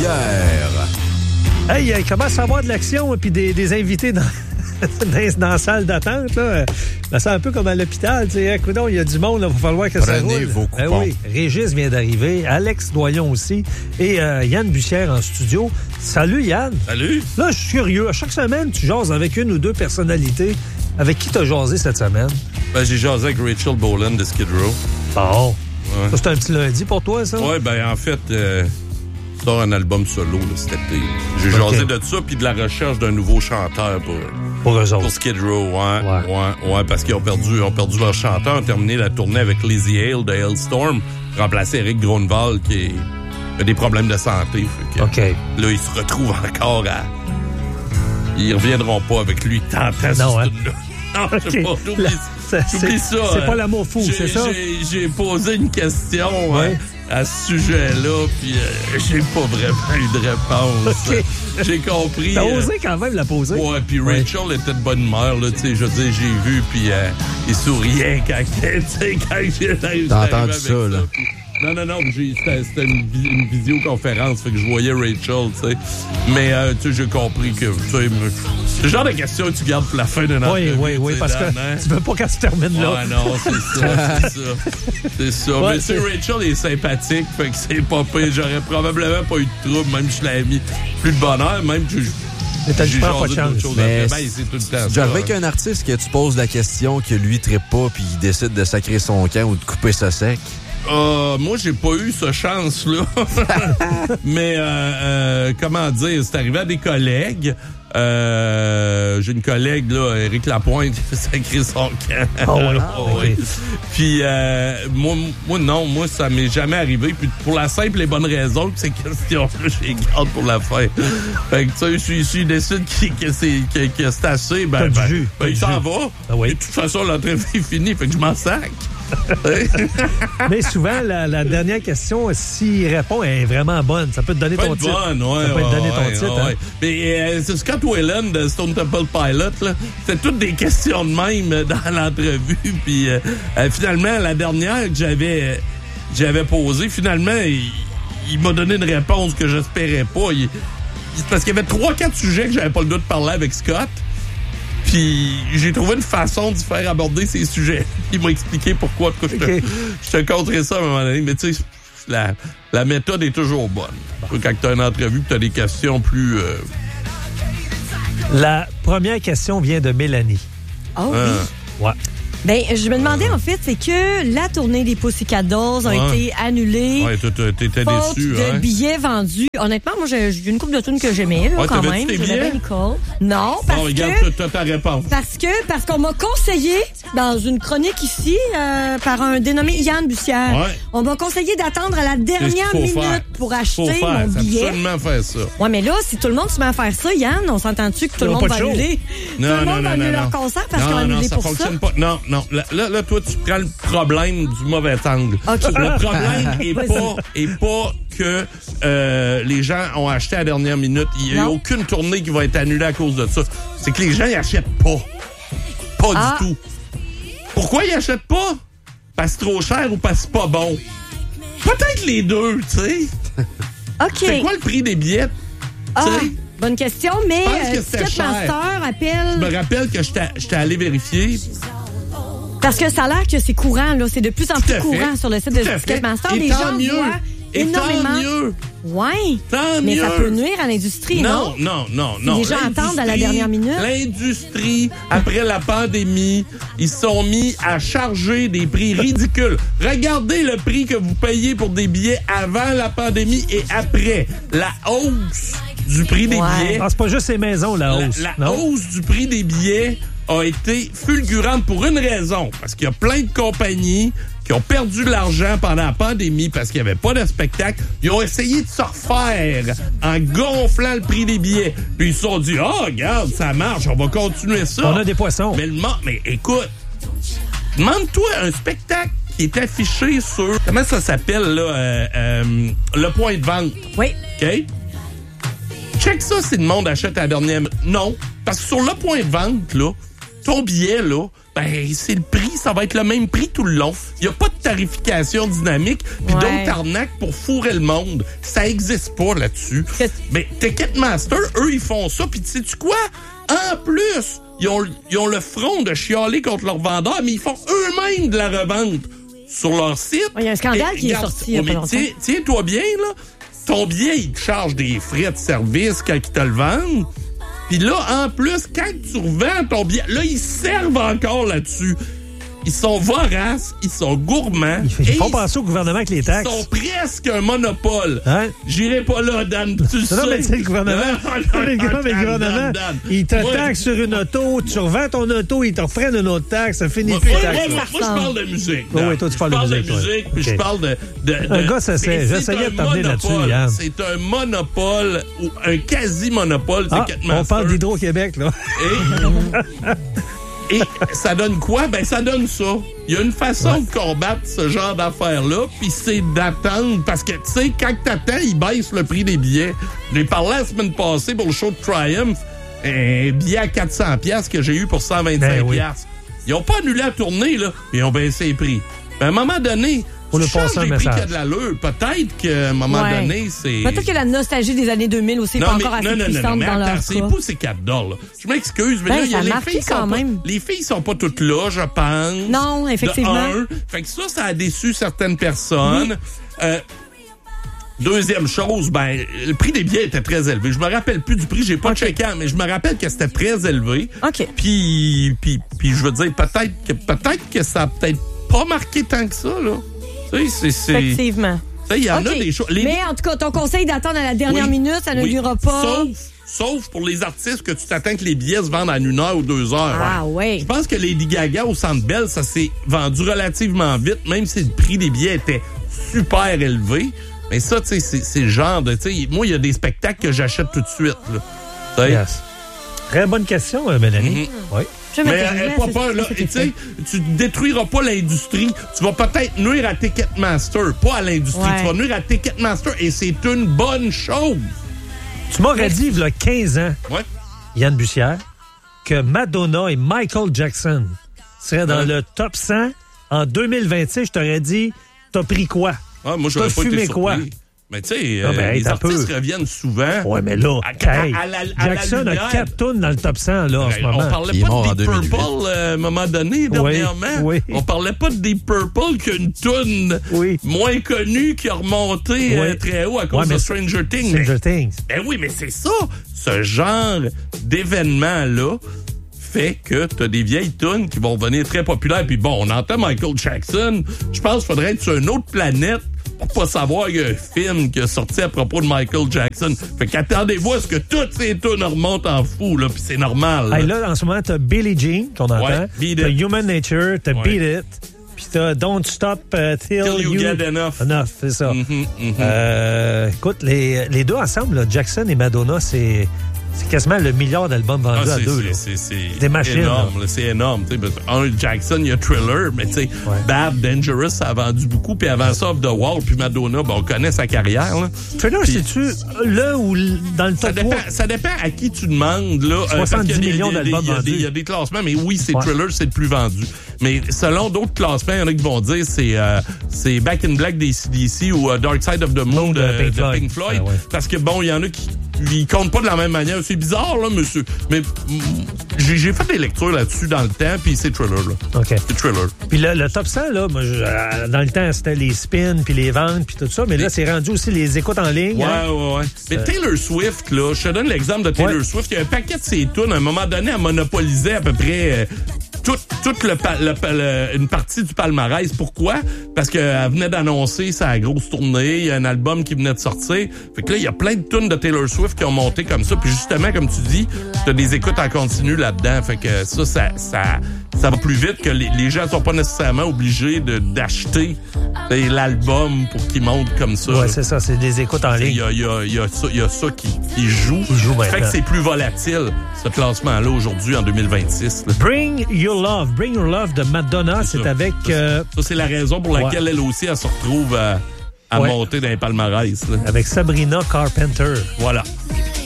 Hey, il commence à avoir de l'action et puis des invités dans la salle d'attente. Là. Ça sent un peu comme à l'hôpital. Coudonc, il y a du monde, il va falloir que ça roule. Prenez vos coupons. Oui, Régis vient d'arriver, Alex Doyon aussi et Yann Bussière en studio. Salut Yann. Salut. Là, je suis curieux. À chaque semaine, tu jases avec une ou deux personnalités. Avec qui t'as jasé cette semaine? Ben, j'ai jasé avec Rachel Bolan de Skid Row. Bon. Ouais. Ça, c'est un petit lundi pour toi, ça? Oui, ben en fait, sort un album solo là, cet été. J'ai jasé de ça puis de la recherche d'un nouveau chanteur pour eux autres. Pour Skid Row, ouais, parce qu'ils ont perdu leur chanteur, ont terminé la tournée avec Lizzie Hale de Hailstorm, remplacé Eric Grunwald qui a des problèmes de santé. OK. Là, ils se retrouvent encore à... Ils reviendront pas avec lui tant non, hein? Non, je sais pas, j'oublie ça. C'est pas l'amour fou, c'est ça? J'ai posé une question à ce sujet-là, puis j'ai pas vraiment eu de réponse. Okay. J'ai compris. T'as osé quand même la poser? Ouais, puis Rachel était de bonne humeur, là, tu sais, je veux dire, j'ai vu, puis il souriait quand j'ai T'as entendu ça, là? Non, c'était une visioconférence, fait que je voyais Rachel, tu sais. Mais, tu sais, j'ai compris que, tu sais, c'est le genre de question que tu gardes pour la fin d'une entrevue. Oui, parce que tu veux pas qu'elle se termine là. Ouais, non, c'est ça. Ouais, mais tu sais, Rachel est sympathique, fait que c'est pas pire. J'aurais probablement pas eu de trouble, même si je l'avais mis plus de bonheur, même que mais t'as pas de chance. Mais c'est tout le temps ça. J'arrive avec un artiste que tu poses la question que lui trippe pas puis il décide de sacrer son camp ou de couper ça sec. Moi, j'ai pas eu ce chance-là. Mais, comment dire, c'est arrivé à des collègues. J'ai une collègue, là, Éric Lapointe, qui a sacré son camp. Oh, oui. Puis, moi, ça m'est jamais arrivé. Puis, pour la simple et bonne raison que ces questions-là, je les garde pour la fin. Fait que, tu sais, si décide que c'est assez, il s'en va. Ah, oui. Et de toute façon, l'entrevue est finie, fait que je m'en sac. Mais souvent, la dernière question, s'il répond, elle est vraiment bonne. Ça peut te donner ton titre. Ça peut te donner ton titre. Hein? Mais c'est Scott Whelan de Stone Temple Pilots. C'était toutes des questions de même dans l'entrevue. Puis finalement, la dernière que j'avais posée, finalement, il m'a donné une réponse que j'espérais pas. Parce qu'il y avait 3-4 sujets que j'avais pas le droit de parler avec Scott. Puis j'ai trouvé une façon de faire aborder ces sujets. Il m'a expliqué pourquoi. Je te conterai ça à un moment donné. Mais tu sais, la méthode est toujours bonne. Quand tu as une entrevue et tu as des questions plus... La première question vient de Mélanie. Oh oui. Ouais. Ben, je me demandais, en fait, c'est que la tournée des Pussycat Dolls a été annulée. Ouais, t'étais faute déçu, de billets vendus. Honnêtement, moi, j'ai une couple de tunes que j'aimais, là, quand même. Tes billets? Non, parce que... regarde, t'as ta réponse. Parce qu'on m'a conseillé, dans une chronique ici, par un dénommé Yann Bussière, on m'a conseillé d'attendre à la dernière minute pour acheter mon billet. Absolument faire ça. Ouais, mais là, si tout le monde se met à faire ça, Yann, on s'entend-tu que tout le monde va annuler? Tout le monde va annuler leur concert parce qu'ils ont annulé pour ça? Fonctionne pas. Non. Là, toi, tu prends le problème du mauvais angle. Okay. Le problème est pas que les gens ont acheté à la dernière minute. Il n'y a aucune tournée qui va être annulée à cause de ça. C'est que les gens, ils achètent pas. Pas du tout. Pourquoi ils achètent pas? Parce que c'est trop cher ou parce que c'est pas bon? Peut-être les deux, tu sais. OK. C'est quoi le prix des billets? Bonne question, mais Ticketmaster appelle... Je me rappelle que j'étais allé vérifier... Parce que ça a l'air que c'est courant, là. C'est de plus en plus courant sur le site de Ticketmaster. Les gens voient énormément. Tant mieux. Ouais. Mais ça peut nuire à l'industrie, non? Non. Les gens attendent à la dernière minute. L'industrie, après la pandémie, ils se sont mis à charger des prix ridicules. Regardez le prix que vous payez pour des billets avant la pandémie et après. La hausse du prix des billets. Ah, c'est pas juste ces maisons, la hausse. La hausse du prix des billets a été fulgurante pour une raison. Parce qu'il y a plein de compagnies qui ont perdu de l'argent pendant la pandémie parce qu'il n'y avait pas de spectacle. Ils ont essayé de se refaire en gonflant le prix des billets. Puis ils se sont dit, regarde, ça marche, on va continuer ça. On a des poissons. Mais écoute, demande-toi un spectacle qui est affiché sur... Comment ça s'appelle, là? Le point de vente. Oui. OK? Check ça si le monde achète à la dernière... Non, parce que sur le point de vente, là, ton billet, là, ben c'est le prix, ça va être le même prix tout le long. Il n'y a pas de tarification dynamique, puis d'autres arnaques pour fourrer le monde. Ça existe pas là-dessus. Mais Ticketmaster, eux, ils font ça, puis sais-tu quoi? En plus, ils ont le front de chialer contre leurs vendeurs, mais ils font eux-mêmes de la revente sur leur site. Il y a un scandale qui est sorti il y a pas longtemps. Tiens-toi bien, là. Ton billet, ils te chargent des frais de service quand ils te le vendent. Puis là, en plus, quand tu revends ton billet, là, ils servent encore là-dessus. Ils sont voraces, ils sont gourmands. Ils font passer au gouvernement avec les taxes. Ils sont presque un monopole. Hein? J'irai pas là, Dan. Tu sais. Non, mais c'est le gouvernement. Le gouvernement, il te taxe sur une auto, tu revends ton auto, il te reprennent une autre taxe, ça finit plus taxe. Moi, je parle de musique. Oui, toi, tu parles de musique. Puis je parle de un gars, ça c'est. J'essayais de t'emmener là-dessus, Yann. C'est un monopole, ou un quasi-monopole. On parle d'Hydro-Québec, là. Et ça donne quoi? Ben, ça donne ça. Il y a une façon de combattre ce genre d'affaires-là, puis c'est d'attendre. Parce que, tu sais, quand t'attends, ils baissent le prix des billets. J'ai parlé la semaine passée pour le show de Triumph, un billet à 400$ que j'ai eu pour 125$. Ils n'ont pas annulé la tournée, là. Ils ont baissé les prix. Mais à un moment donné, pour le passer un message. Prix qu'il y a de l'allure. Peut-être qu'à un moment donné, c'est... Peut-être que la nostalgie des années 2000 aussi n'est pas encore assez puissante dans leur cas. C'est pas ces $4. Là. Je m'excuse, mais là, il y a les filles quand même. Les filles sont pas toutes là, je pense. Non, effectivement. Fait que ça a déçu certaines personnes. Deuxième chose, ben, le prix des billets était très élevé. Je me rappelle plus du prix, j'ai pas checké, mais je me rappelle que c'était très élevé. OK. Puis je veux dire, peut-être que ça a peut-être pas marqué tant que ça, là. Effectivement. Il y en a des choses. Mais en tout cas, ton conseil d'attendre à la dernière minute, ça ne durera pas. Sauf pour les artistes que tu t'attends que les billets se vendent en 1 heure ou 2 heures. Ah oui. Je pense que Lady Gaga au Centre Bell, ça s'est vendu relativement vite, même si le prix des billets était super élevé. Mais ça, tu sais, c'est le genre de... Moi, il y a des spectacles que j'achète tout de suite. Là. Yes. Très bonne question, Mélanie. Oui. Mais pas peur, là. Tu détruiras pas l'industrie. Tu vas peut-être nuire à Ticketmaster, pas à l'industrie. Tu vas nuire à Ticketmaster et c'est une bonne chose. Tu m'aurais dit, il y a 15 ans, Yann Bussière, que Madonna et Michael Jackson seraient dans le top 100 en 2026. Je t'aurais dit, t'as pris quoi? Ah, moi, j'aurais pas été surpris. Quoi? Mais tu sais, les artistes reviennent souvent. Ouais, mais là, Jackson a 4 tonnes dans le top 100 là, en ce moment. On parlait pas de Deep Purple à un moment donné, dernièrement. Oui. On parlait pas de Deep Purple qu'une toune moins connue qui a remonté très haut à cause de Stranger Things. Ben oui, mais c'est ça. Ce genre d'événement-là fait que t'as des vieilles tunes qui vont devenir très populaires. Puis bon, on entend Michael Jackson. Je pense qu'il faudrait être sur une autre planète pour pas savoir qu'il y a un film qui a sorti à propos de Michael Jackson. Fait qu'attendez-vous à ce que toutes ces tunes remontent en fou, là, puis c'est normal. Hey, là, en ce moment, t'as Billie Jean, qu'on entend. T'as Human Nature, t'as Beat It, puis t'as Don't Stop Till You Get Enough. Enough, c'est ça. Écoute, les deux ensemble, là, Jackson et Madonna, c'est quasiment le milliard d'albums vendus à deux. C'est des machines. Énorme, c'est énorme. Jackson, il y a Thriller, mais tu sais, Bad, Dangerous, ça a vendu beaucoup. Puis avant ça, Off the Wall, puis Madonna, on connaît sa carrière. Là. Thriller, c'est-tu là ou dans le top 3? Ça dépend à qui tu demandes. Là, 70 millions d'albums vendus. Il y a des classements, mais oui, c'est Thriller, c'est le plus vendu. Mais selon d'autres classements, il y en a qui vont dire c'est Back in Black des CDC ou Dark Side of the Moon de Pink Floyd. Parce que bon, il y en a qui ils comptent pas de la même manière. C'est bizarre, là, monsieur. Mais j'ai fait des lectures là-dessus dans le temps, puis c'est Thriller, là. OK. C'est Thriller. Puis le top 100, là, moi, dans le temps, c'était les spins, puis les ventes, puis tout ça. Mais là, c'est rendu aussi les écoutes en ligne. Ouais. Mais Taylor Swift, là, je te donne l'exemple de Taylor Swift. Il y a un paquet de ses tunes, à un moment donné, elle monopolisait à peu près... toute une partie du palmarès. Pourquoi? Parce qu'elle venait d'annoncer sa grosse tournée, il y a un album qui venait de sortir. Fait que là, il y a plein de tunes de Taylor Swift qui ont monté comme ça. Puis justement, comme tu dis, t'as des écoutes en continu là-dedans. Fait que ça va plus vite que les gens sont pas nécessairement obligés d'acheter l'album pour qu'il monte comme ça. Ouais, c'est ça, c'est des écoutes en ligne. Il y a ça qui joue. Fait que c'est plus volatile, ce classement-là, aujourd'hui, en 2026. Là. Bring Your Love de Madonna, c'est avec... Ça, c'est la raison pour laquelle elle aussi, elle se retrouve à monter dans les palmarès. Là. Avec Sabrina Carpenter. Voilà.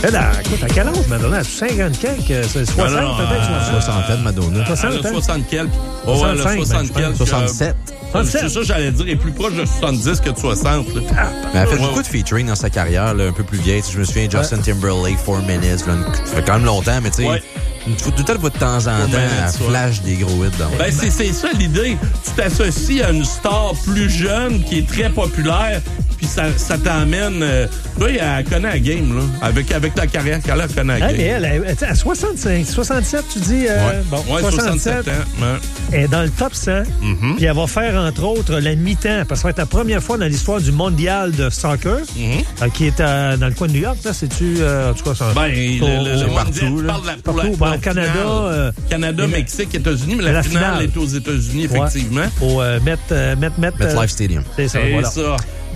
Écoute, à quel âge, Madonna? 50 quelques? 60 peut-être? 60 Madonna. 60 quelques. Oh, 65, 67. C'est ça, j'allais dire, elle est plus proche de 70 que de 60. Mais elle a fait beaucoup de featuring dans sa carrière, là, un peu plus vieille. Je me souviens, Justin Timberlake, 4 Minutes. Là, ça fait quand même longtemps, mais tu sais, tout le temps, de temps en temps, elle flash des gros hits dans le Ben, c'est ça l'idée. Tu t'associes à une star plus jeune qui est très populaire, puis ça t'amène... toi, elle connaît la game, là. Avec ta carrière qu'elle a, elle connaît la game. Mais elle, à 65, 67, tu dis... Bon, 67 ans. Ouais. Elle est dans le top 100, puis elle va faire, entre autres, la mi-temps, parce que ça va être la première fois dans l'histoire du mondial de soccer, qui est dans le coin de New York, là, c'est-tu... en tout cas, ça... Ben, le partout, là. Partout, au Canada... Canada, Mexique, États-Unis, mais la finale est aux États-Unis, effectivement. Au MetLife Stadium. C'est ça, voilà. Ça.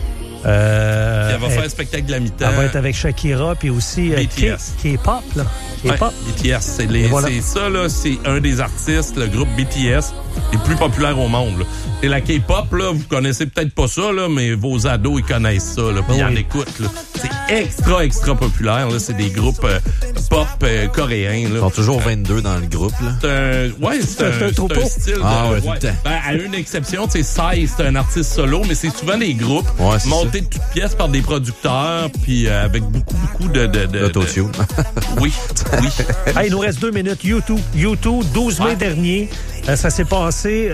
Elle va faire un spectacle de la mi-temps. Elle va être avec Shakira, puis aussi K-pop, là. K-pop. BTS, c'est ça, là, c'est un des artistes, le groupe BTS, les plus populaires au monde, là. Et la K-pop, là, vous connaissez peut-être pas ça, là, mais vos ados, ils connaissent ça, là, puis ils en écoutent, là. C'est extra populaire, là. C'est des groupes pop coréens, là. Ils sont toujours 22 dans le groupe, là. C'est un style. Tout le temps. Ben, à une exception, tu sais, Psy, c'est un artiste solo, mais c'est souvent des groupes montés de toutes pièces par des producteurs, puis avec beaucoup de... D'autotune. Oui. Il nous reste 2 minutes. U2, 12 mai dernier. Ça s'est passé.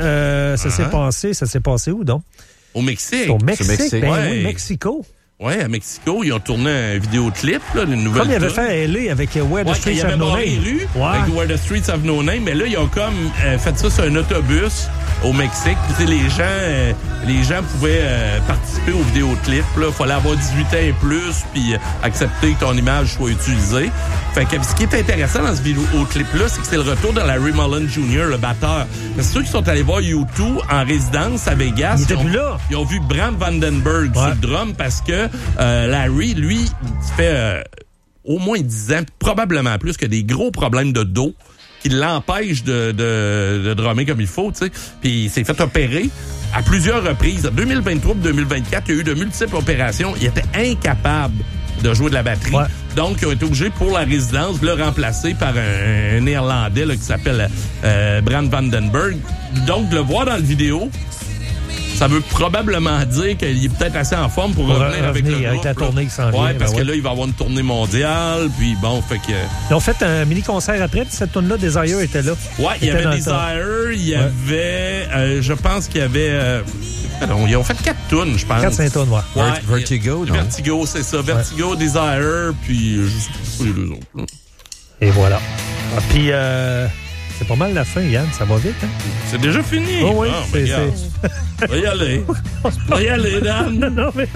Ça s'est passé où, donc? Au Mexique. Au Mexique. Oui, Mexico. Oui, à Mexico, ils ont tourné un vidéoclip, là, une nouvelle. Comme ils avaient fait à LA avec Where the Streets Have No Name. Avec Where the Streets Have No Name, mais là, ils ont comme fait ça sur un autobus au Mexique. Puis, les gens pouvaient participer au vidéoclip. Il fallait avoir 18 ans et plus, puis accepter que ton image soit utilisée. Fait que ce qui est intéressant dans ce vidéoclip-là, c'est que c'est le retour de Larry Mullen Jr., le batteur. Mais ceux qui sont allés voir U2 en résidence à Vegas, ils ont vu Bram Vandenberg sur le drum parce que Larry, lui, fait au moins 10 ans, probablement plus, que des gros problèmes de dos qui l'empêchent de drummer comme il faut, tu sais. Puis il s'est fait opérer à plusieurs reprises. En 2023 et 2024, il y a eu de multiples opérations. Il était incapable de jouer de la batterie. Ouais. Donc, ils ont été obligés, pour la résidence, de le remplacer par un Néerlandais là, qui s'appelle Bram Vandenberg. Donc, de le voir dans la vidéo, ça veut probablement dire qu'il est peut-être assez en forme pour revenir avec le groupe. Avec la tournée qui s'en vient. Oui, parce que là, il va avoir une tournée mondiale, puis bon, fait que... Ils ont fait un mini-concert après, puis cette tournée-là, Desire était là. Oui, il y avait Desire, il y avait... je pense qu'il y avait... ils ont fait 4 tunes, je pense. 4-5 tunes, ouais. Vertigo, non? Vertigo, c'est ça. Vertigo, Desire, puis je sais pas les deux autres. Là. Et voilà. Puis... c'est pas mal la fin, Yann. Ça va vite, hein? C'est déjà fini. Oh oui, c'est... Va y aller. Va y aller, Dan. Non, mais...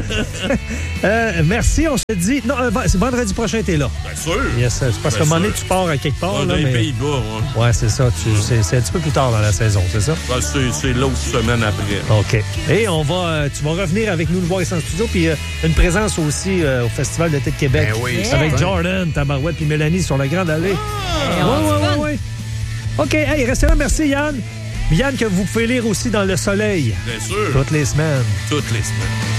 merci, on se dit... Non, c'est vendredi prochain, t'es là. Bien sûr. Yes, c'est parce qu'à un moment donné, tu pars à quelque part. Dans les Pays-Bas, ouais, c'est ça. C'est un petit peu plus tard dans la saison, c'est ça? Ouais, c'est l'autre semaine après. OK. Et tu vas revenir avec nous, le voir ici en studio, puis une présence aussi au Festival d'été de Québec. Ben oui. Avec Jordan, Tabarouette, puis Mélanie sur la Grande Allée. Oui. OK, hey, restez là. Merci, Yann. Yann, que vous pouvez lire aussi dans Le Soleil. Bien sûr. Toutes les semaines. Toutes les semaines.